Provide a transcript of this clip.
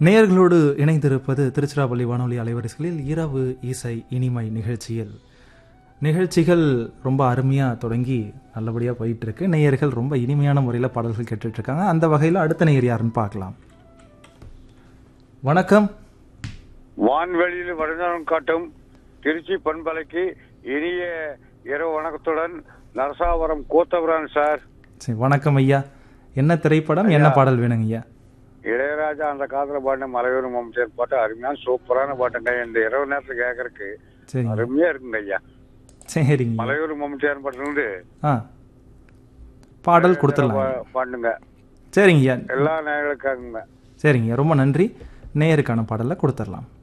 நேயர்களோடு இணைந்திருப்பது திருச்சிராப்பள்ளி வானொலி அலைவரிசைகளில் இரவு இசை இனிமை நிகழ்ச்சிகள் ரொம்ப அருமையாக தொடங்கி நல்லபடியாக போயிட்டு இருக்கு. நேயர்கள் ரொம்ப இனிமையான முறையில் பாடல்கள் கேட்டுட்டு இருக்காங்க. அந்த வகையில் அடுத்த நேயர் யாருன்னு பார்க்கலாம். வணக்கம். வான்வெளியில் வருமானம் காட்டும் திருச்சி பண்பலைக்கு இனிய இரவு வணக்கத்துடன் நரசாவரம் கோத்தவரான் சார். சரி, வணக்கம் ஐயா. என்ன திரைப்படம், என்ன பாடல் வேணுங்க ஐயா? இளையராஜா அந்த காலத்துல பாடின மலையூர் மம்சேர் பாட்டு அருமையான சூப்பரான பாட்டுங்க. இந்த இரவு நேரத்துல கேட்கறதுக்கு அருமையா இருக்குங்க ஐயா. சரிங்க. மலையூர் மம்சேர் பாட்டு பாடல் கொடுத்துடலாம் பாடுங்க. சரிங்க ஐயா. எல்லா நேயர்களுக்காகுங்க. சரிங்க, ரொம்ப நன்றி. நேயருக்கான பாடலை கொடுத்துடலாம்.